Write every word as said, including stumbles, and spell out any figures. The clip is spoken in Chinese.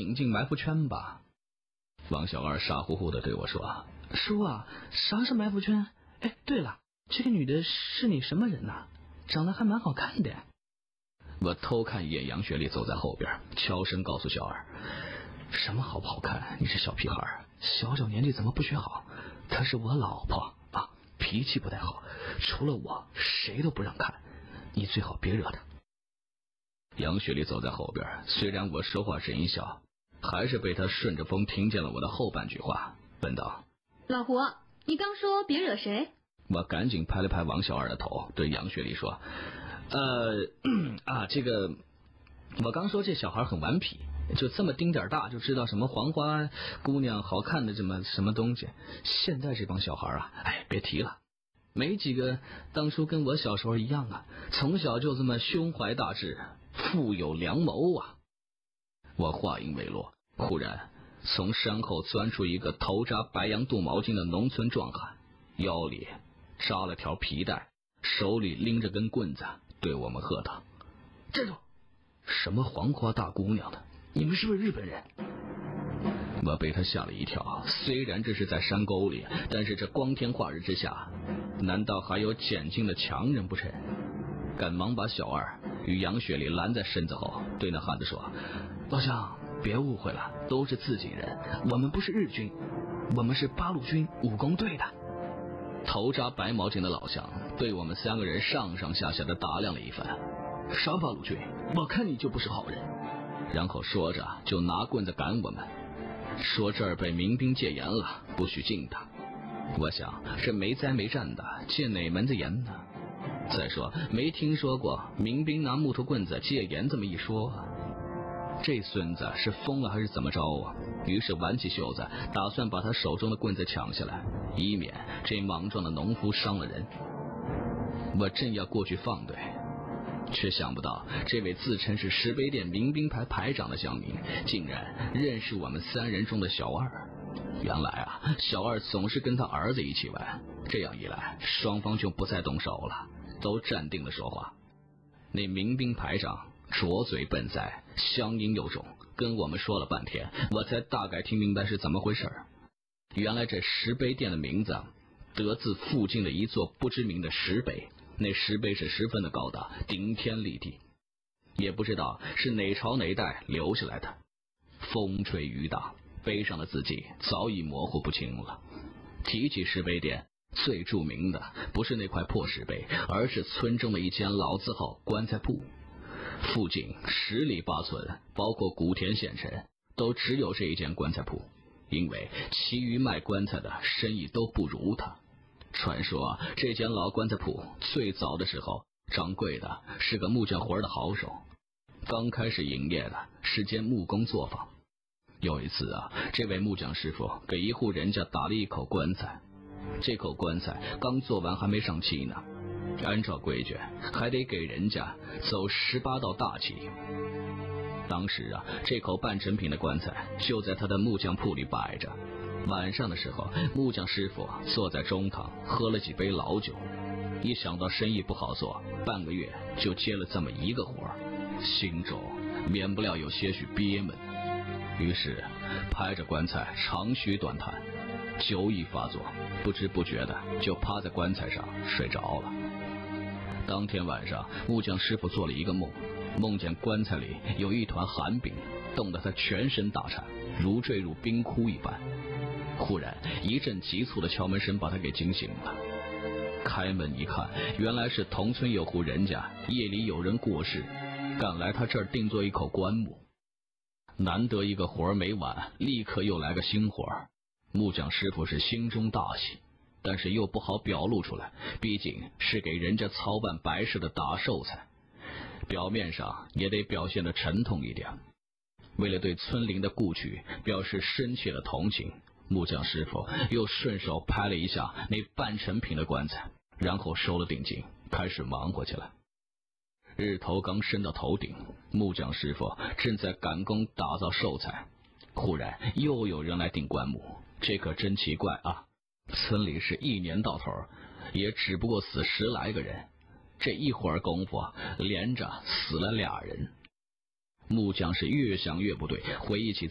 引进埋伏圈吧。王小二傻乎乎的对我说：叔啊，啥是埋伏圈？哎，对了，这个女的是你什么人啊？长得还蛮好看的。我偷看一眼杨雪丽走在后边，悄声告诉小二：什么好不好看？你这小屁孩，小小年纪怎么不学好？她是我老婆啊，脾气不太好，除了我谁都不让看，你最好别惹她。杨雪丽走在后边，虽然我说话声音小，还是被她顺着风听见了我的后半句话，问道： 老胡，你刚说别惹谁？ 我赶紧拍了拍王小二的头，对杨雪丽说：呃啊，这个我刚说这小孩很顽皮，就这么丁点大就知道什么黄花姑娘好看的这么什么东西。现在这帮小孩啊，哎，别提了，没几个当初跟我小时候一样啊，从小就这么胸怀大志，富有良谋啊。我话音未落，忽然从山后钻出一个头扎白羊肚毛巾的农村壮汉，腰里扎了条皮带，手里拎着根棍子，对我们喝道：站住！什么黄花大姑娘的，你们是不是日本人？我被他吓了一跳，虽然这是在山沟里，但是这光天化日之下，难道还有捡劲的强人不成？赶忙把小二与杨雪丽拦在身子后，对那汉子说：老乡，别误会了，都是自己人，我们不是日军，我们是八路军武工队的。头扎白毛巾的老乡对我们三个人上上下下的打量了一番：啥八路军？我看你就不是好人。然后说着就拿棍子赶我们，说这儿被民兵戒严了，不许进的。我想这没灾没战的，戒哪门子严呢？再说没听说过民兵拿木头棍子戒严这么一说，这孙子是疯了还是怎么着啊？于是挽起袖子，打算把他手中的棍子抢下来，以免这莽撞的农夫伤了人。我正要过去放对，却想不到这位自称是石碑店民兵排排长的乡民，竟然认识我们三人中的小二。原来啊，小二总是跟他儿子一起玩，这样一来，双方就不再动手了，都站定了说话。那民兵排长拙嘴笨腮，乡音又重，跟我们说了半天，我才大概听明白是怎么回事。原来这石碑店的名字得自附近的一座不知名的石碑，那石碑是十分的高大，顶天立地，也不知道是哪朝哪代留下来的。风吹雨打，碑上的字迹早已模糊不清了。提起石碑店，最著名的不是那块破石碑，而是村中的一间老字号棺材铺。附近十里八村，包括古田县城，都只有这一间棺材铺，因为其余卖棺材的生意都不如他。传说这间老棺材铺最早的时候，掌柜的是个木匠活的好手，刚开始营业的是间木工作坊。有一次啊，这位木匠师傅给一户人家打了一口棺材，这口棺材刚做完还没上漆呢，按照规矩还得给人家走十八道大漆。当时啊，这口半成品的棺材就在他的木匠铺里摆着。晚上的时候，木匠师傅坐在中堂喝了几杯老酒，一想到生意不好做，半个月就接了这么一个活，心中免不了有些许憋闷，于是拍着棺材长吁短叹，酒意发作，不知不觉的就趴在棺材上睡着了。当天晚上，木匠师傅做了一个梦，梦见棺材里有一团寒冰，冻得他全身打颤，如坠入冰窟一般。忽然一阵急促的敲门声把他给惊醒了，开门一看，原来是同村有户人家夜里有人过世，赶来他这儿定做一口棺木。难得一个活没完，立刻又来个新活，木匠师傅是心中大喜，但是又不好表露出来，毕竟是给人家操办白事的打寿材，表面上也得表现得沉痛一点。为了对村邻的故去表示深切的同情，木匠师傅又顺手拍了一下那半成品的棺材，然后收了定金，开始忙活起来。日头刚升到头顶，木匠师傅正在赶工打造寿材，忽然又有人来订棺木。这可真奇怪啊，村里是一年到头也只不过死十来个人，这一会儿功夫连着死了俩人。木匠是越想越不对，回忆起